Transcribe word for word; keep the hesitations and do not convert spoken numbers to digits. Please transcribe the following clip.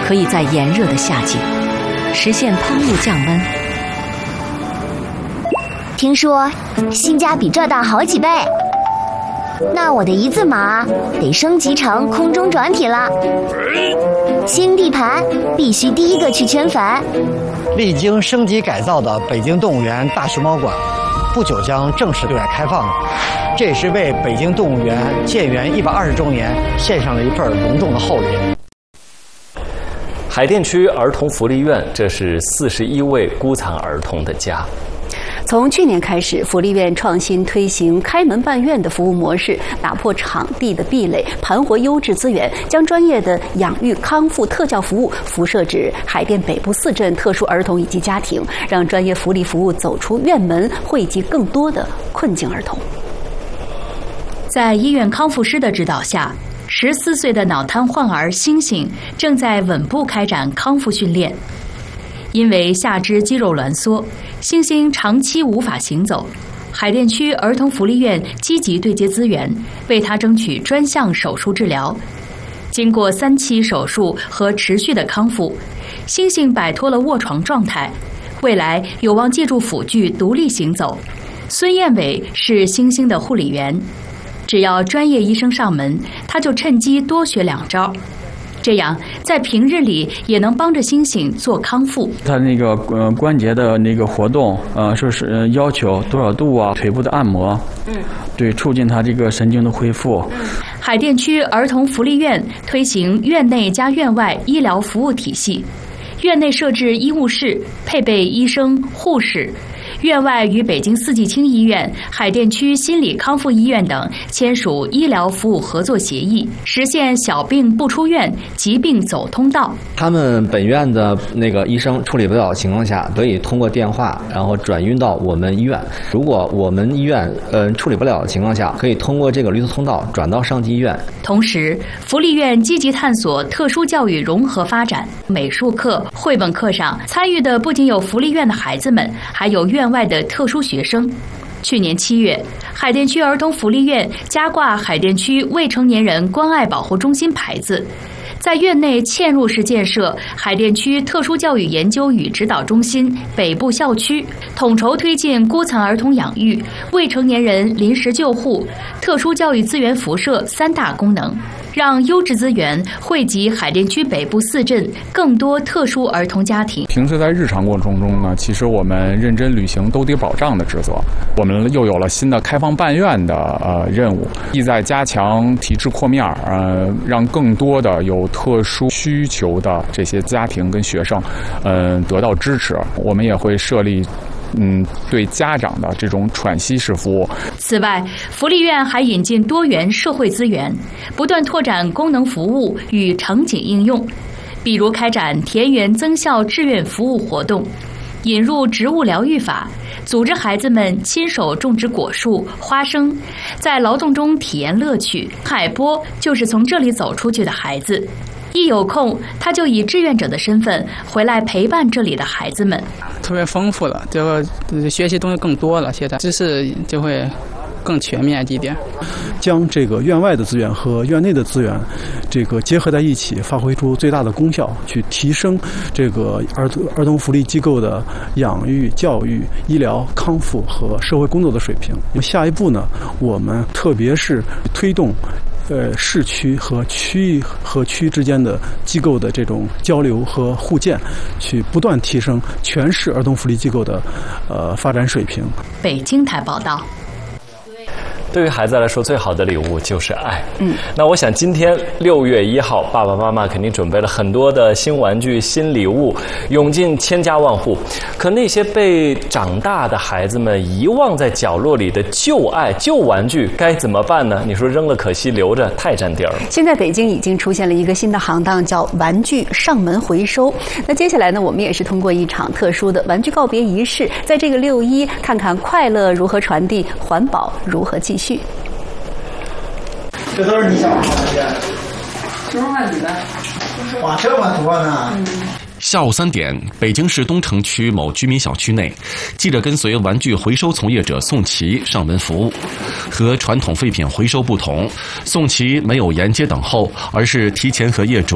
可以在炎热的夏季实现喷雾降温。 听说新家比这大好几倍，那我的一字马得升级成空中转体了。新地盘必须第一个去圈粉。 历经升级改造的北京动物园大熊猫馆不久将正式对外开放了，这也是为北京动物园建园一百二十周年献上了一份隆重的厚礼。 海淀区儿童福利院，这是四十一位孤残儿童的家。 从去年开始，福利院创新推行开门办院的服务模式，打破场地的壁垒，盘活优质资源，将专业的养育康复特教服务辐射至海淀北部四镇特殊儿童以及家庭，让专业福利服务走出院门，惠及更多的困境儿童。 在医院康复师的指导下，十四岁的脑瘫患儿星星正在稳步开展康复训练。因为下肢肌肉挛缩，星星长期无法行走。海淀区儿童福利院积极对接资源，为他争取专项手术治疗。经过三期手术和持续的康复，星星摆脱了卧床状态，未来有望借助辅具独立行走。孙燕伟是星星的护理员，只要专业医生上门，他就趁机多学两招。这样，在平日里也能帮着星星做康复。 他那个呃关节的那个活动，呃，说是、呃、要求多少度啊？腿部的按摩，嗯，对，促进他这个神经的恢复。 嗯、海淀区儿童福利院推行院内加院外医疗服务体系，院内设置医务室，配备医生、护士。院外与北京四季青医院、海淀区心理康复医院等签署医疗服务合作协议，实现小病不出院、疾病走通道。 他们本院的那个医生处理不了的情况下，可以通过电话，然后转运到我们医院。如果我们医院呃处理不了的情况下，可以通过这个绿色通道转到上级医院。 同时，福利院积极探索特殊教育融合发展，美术课、绘本课上参与的不仅有福利院的孩子们，还有院外的特殊学生。去年七月，海淀区儿童福利院加挂海淀区未成年人关爱保护中心牌子，在院内嵌入式建设海淀区特殊教育研究与指导中心北部校区，统筹推进孤残儿童养育、未成年人临时救护、特殊教育资源辐射三大功能，让优质资源惠及海淀区北部四镇更多特殊儿童家庭。 平时在日常过程中呢，其实我们认真履行兜底保障的职责。我们又有了新的开放办院的呃任务，意在加强体制扩面，呃，让更多的有特殊需求的这些家庭跟学生，嗯、呃，得到支持。我们也会设立。嗯，对家长的这种喘息式服务。 此外，福利院还引进多元社会资源，不断拓展功能服务与场景应用，比如开展田园增效志愿服务活动，引入植物疗愈法，组织孩子们亲手种植果树、花生，在劳动中体验乐趣。海波就是从这里走出去的孩子。一有空，他就以志愿者的身份回来陪伴这里的孩子们。 特别丰富了，这个学习东西更多了，现在知识就会更全面一点。 将这个院外的资源和院内的资源，这个结合在一起，发挥出最大的功效，去提升这个儿童儿童福利机构的养育、教育、医疗、康复和社会工作的水平。那么下一步呢，我们特别是推动。呃，市区和区和区之间的机构的这种交流和互鉴，去不断提升全市儿童福利机构的呃发展水平。 北京台报道。 对于孩子来说，最好的礼物就是爱。嗯，那我想今天六月一号，爸爸妈妈肯定准备了很多的新玩具、新礼物，涌进千家万户。可那些被长大的孩子们遗忘在角落里的旧爱、旧玩具该怎么办呢？你说扔了可惜，留着太占地儿了。 现在北京已经出现了一个新的行当，叫玩具上门回收。那接下来呢，我们也是通过一场特殊的玩具告别仪式，在这个六一，看看快乐如何传递，环保如何继续。 这都是你想玩的， 什么玩具的？ 哇，这么多呢！嗯下午三点，北京市东城区某居民小区内，记者跟随玩具回收从业者宋琦上门服务。和传统废品回收不同，宋琦没有沿街等候，而是提前和业主